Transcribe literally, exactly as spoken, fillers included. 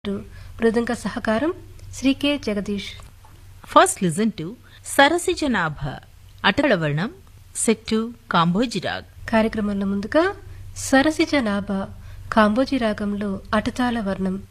మృదంగ సహకారం Shri K Jagadish. First listen to Sarasijanabha Atalavarnam set to Kamboji Rag. కార్యక్రమంలో ముందుగా సరసిజ నాభ కాంబోజీ రాగంలో అటతాళ వర్ణం